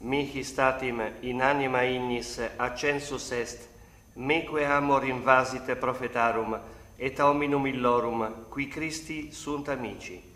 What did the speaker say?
mihi statim in anima ignis accensus est, meque amor invasite prophetarum, et hominum illorum, qui Christi sunt amici.